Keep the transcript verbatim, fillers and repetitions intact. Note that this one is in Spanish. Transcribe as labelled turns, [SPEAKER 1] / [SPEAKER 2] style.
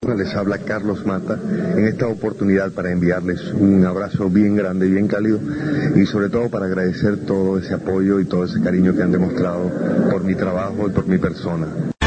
[SPEAKER 1] Les habla Carlos Mata en esta oportunidad para enviarles un abrazo bien grande, bien cálido y sobre todo para agradecer todo ese apoyo y todo ese cariño que han demostrado por mi trabajo y por mi persona.